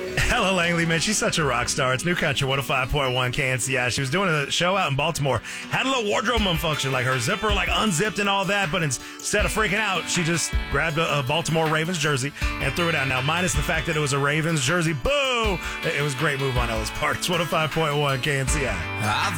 Ella Langley, man, she's such a rock star. It's New Country 105.1 KNCI. She was doing a show out in Baltimore. Had a little wardrobe malfunction, like her zipper unzipped and all that, but instead of freaking out, she just grabbed a Baltimore Ravens jersey and threw it out. Now, minus the fact that it was a Ravens jersey, boo! It was a great move on Ella's part. It's 105.1 KNCI.